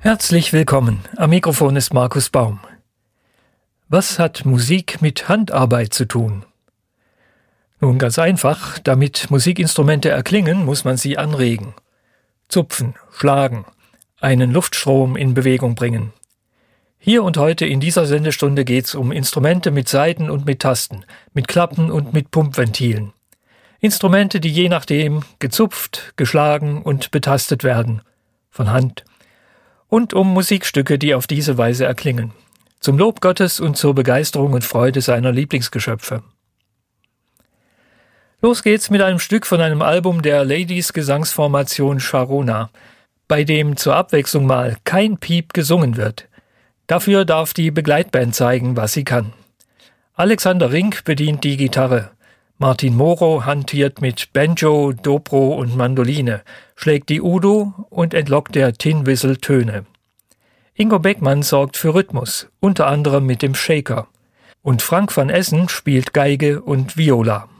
Herzlich willkommen. Am Mikrofon ist Markus Baum. Was hat Musik mit Handarbeit zu tun? Nun ganz einfach, damit Musikinstrumente erklingen, muss man sie anregen. Zupfen, schlagen, einen Luftstrom in Bewegung bringen. Hier und heute in dieser Sendestunde geht's um Instrumente mit Saiten und mit Tasten, mit Klappen und mit Pumpventilen. Instrumente, die je nachdem gezupft, geschlagen und betastet werden, von Hand. Und um Musikstücke, die auf diese Weise erklingen. Zum Lob Gottes und zur Begeisterung und Freude seiner Lieblingsgeschöpfe. Los geht's mit einem Stück von einem Album der Ladies-Gesangsformation Sharona, bei dem zur Abwechslung mal kein Piep gesungen wird. Dafür darf die Begleitband zeigen, was sie kann. Alexander Rink bedient die Gitarre. Martin Moro hantiert mit Banjo, Dobro und Mandoline, schlägt die Udo und entlockt der Tin Whistle Töne. Ingo Beckmann sorgt für Rhythmus, unter anderem mit dem Shaker. Und Frank van Essen spielt Geige und Viola.